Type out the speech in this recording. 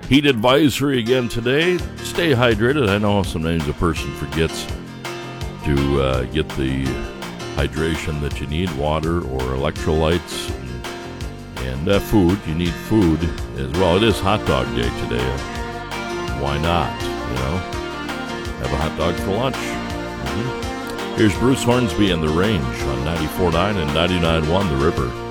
Heat advisory again today. Stay hydrated. I know sometimes a person forgets to get the hydration that you need, water or electrolytes, and food. You need food as well. It is hot dog day today. Why not? Have a hot dog for lunch. Here's Bruce Hornsby and The Range on 94.9 and 99.1 The River.